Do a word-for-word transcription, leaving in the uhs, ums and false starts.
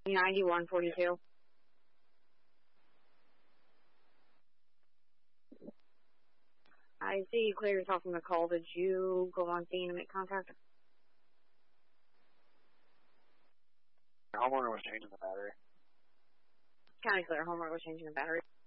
ninety-one forty-two. I see you cleared yourself from the call. Did you go on scene and make contact? The homeowner was changing the battery. County clear. Homeowner was changing the battery.